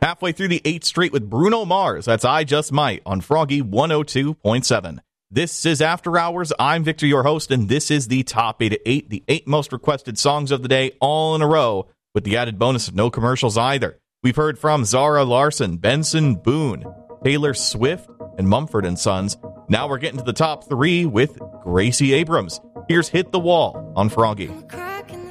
Halfway through the 8th Street with Bruno Mars. That's I Just Might on Froggy 102.7. This is After Hours. I'm Victor, your host, and this is the Top 8 at 8, the 8 most requested songs of the day, all in a row, with the added bonus of no commercials either. We've heard from Zara Larsson, Benson Boone, Taylor Swift, and Mumford & Sons. Now we're getting to the top 3 with Gracie Abrams. Here's Hit the Wall on Froggy.